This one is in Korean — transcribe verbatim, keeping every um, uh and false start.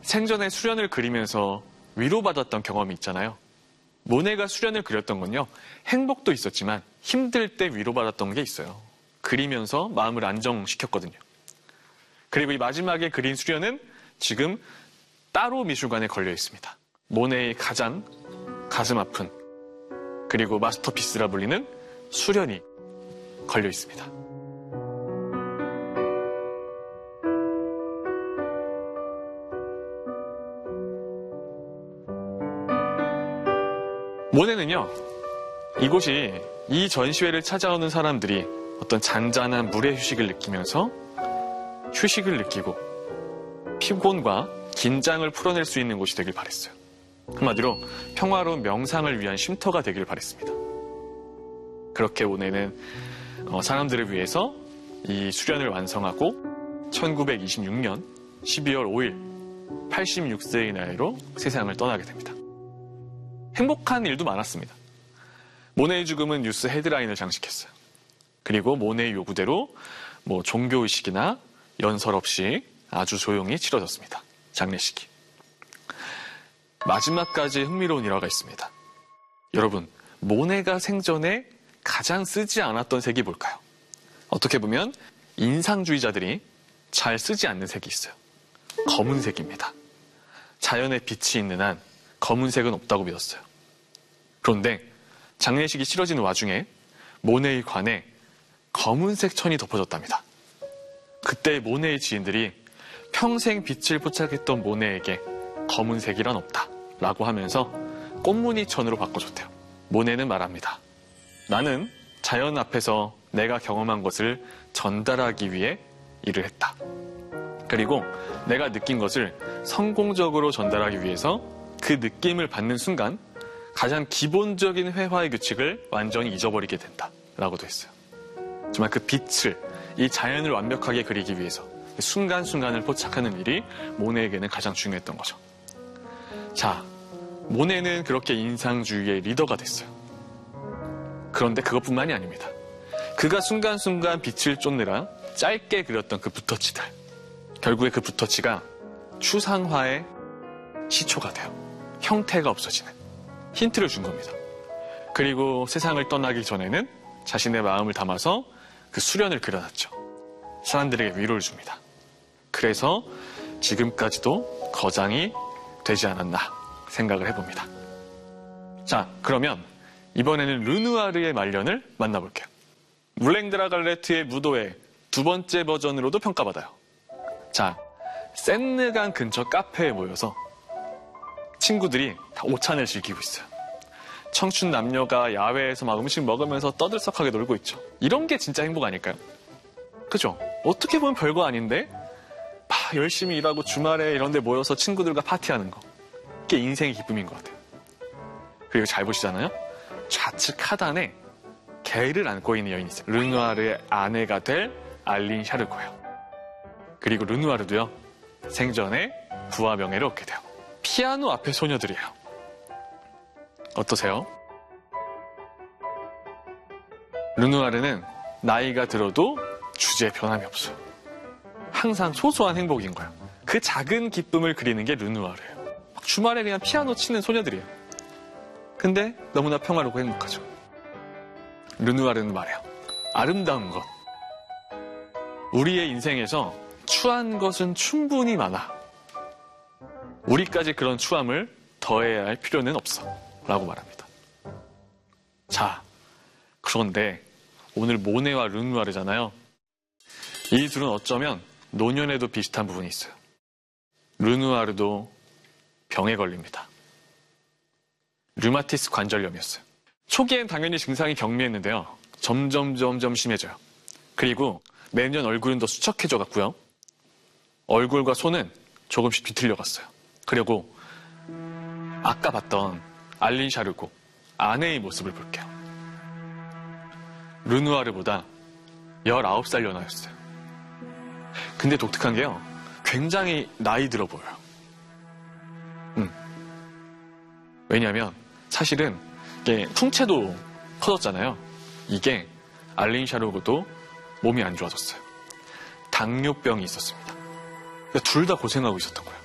생전에 수련을 그리면서 위로받았던 경험이 있잖아요. 모네가 수련을 그렸던 건요, 행복도 있었지만 힘들 때 위로받았던 게 있어요. 그리면서 마음을 안정시켰거든요. 그리고 이 마지막에 그린 수련은 지금 따로 미술관에 걸려 있습니다. 모네의 가장 가슴 아픈 그리고 마스터피스라 불리는 수련이 걸려 있습니다. 모네는요, 이곳이 이 전시회를 찾아오는 사람들이 어떤 잔잔한 물의 휴식을 느끼면서 휴식을 느끼고 피곤과 긴장을 풀어낼 수 있는 곳이 되길 바랬어요. 한마디로 평화로운 명상을 위한 쉼터가 되길 바랬습니다. 그렇게 모네는 사람들을 위해서 이 수련을 완성하고 천구백이십육 년 십이월 오일 팔십육 세의 나이로 세상을 떠나게 됩니다. 행복한 일도 많았습니다. 모네의 죽음은 뉴스 헤드라인을 장식했어요. 그리고 모네의 요구대로 뭐 종교의식이나 연설 없이 아주 조용히 치러졌습니다. 장례식이. 마지막까지 흥미로운 일화가 있습니다. 여러분, 모네가 생전에 가장 쓰지 않았던 색이 뭘까요? 어떻게 보면 인상주의자들이 잘 쓰지 않는 색이 있어요. 검은색입니다. 자연의 빛이 있는 한 검은색은 없다고 믿었어요. 그런데 장례식이 치러지는 와중에 모네의 관에 검은색 천이 덮어졌답니다. 그때 모네의 지인들이 평생 빛을 포착했던 모네에게 검은색이란 없다 라고 하면서 꽃무늬 천으로 바꿔줬대요. 모네는 말합니다. 나는 자연 앞에서 내가 경험한 것을 전달하기 위해 일을 했다. 그리고 내가 느낀 것을 성공적으로 전달하기 위해서 그 느낌을 받는 순간 가장 기본적인 회화의 규칙을 완전히 잊어버리게 된다 라고도 했어요. 정말 그 빛을, 이 자연을 완벽하게 그리기 위해서 순간순간을 포착하는 일이 모네에게는 가장 중요했던 거죠. 자, 모네는 그렇게 인상주의의 리더가 됐어요. 그런데 그것뿐만이 아닙니다. 그가 순간순간 빛을 쫓느라 짧게 그렸던 그 붓터치들, 결국에 그 붓터치가 추상화의 시초가 돼요. 형태가 없어지는 힌트를 준 겁니다. 그리고 세상을 떠나기 전에는 자신의 마음을 담아서 그 수련을 그려놨죠. 사람들에게 위로를 줍니다. 그래서 지금까지도 거장이 되지 않았나 생각을 해봅니다. 자, 그러면 이번에는 르누아르의 말년을 만나볼게요. 물랭드라 갈레트의 무도회 두 번째 버전으로도 평가받아요. 자, 센느강 근처 카페에 모여서 친구들이 다 오찬을 즐기고 있어요. 청춘 남녀가 야외에서 막 음식 먹으면서 떠들썩하게 놀고 있죠. 이런 게 진짜 행복 아닐까요? 그죠? 어떻게 보면 별거 아닌데 막 열심히 일하고 주말에 이런 데 모여서 친구들과 파티하는 거, 그게 인생의 기쁨인 것 같아요. 그리고 잘 보시잖아요. 좌측 하단에 개를 안고 있는 여인이 있어요. 르누아르의 아내가 될 알린 샤르코예요. 그리고 르누아르도요, 생전에 부와 명예를 얻게 돼요. 피아노 앞에 소녀들이에요. 어떠세요? 르누아르는 나이가 들어도 주제에 변함이 없어요. 항상 소소한 행복인 거예요. 그 작은 기쁨을 그리는 게 르누아르예요. 주말에 그냥 피아노 치는 소녀들이에요. 근데 너무나 평화롭고 행복하죠. 르누아르는 말해요. 아름다운 것. 우리의 인생에서 추한 것은 충분히 많아. 우리까지 그런 추함을 더해야 할 필요는 없어. 라고 말합니다. 자, 그런데 오늘 모네와 르누아르잖아요. 이 둘은 어쩌면 노년에도 비슷한 부분이 있어요. 르누아르도 병에 걸립니다. 류마티스 관절염이었어요. 초기엔 당연히 증상이 경미했는데요. 점점 점점 심해져요. 그리고 매년 얼굴은 더 수척해져 갔고요. 얼굴과 손은 조금씩 뒤틀려 갔어요. 그리고 아까 봤던 알린 샤르코 아내의 모습을 볼게요. 르누아르보다 열아홉 살 연하였어요. 근데 독특한 게요, 굉장히 나이 들어 보여요. 음. 왜냐하면 사실은 이게 풍채도 커졌잖아요. 이게 알린 샤르코도 몸이 안 좋아졌어요. 당뇨병이 있었습니다. 그러니까 둘 다 고생하고 있었던 거예요.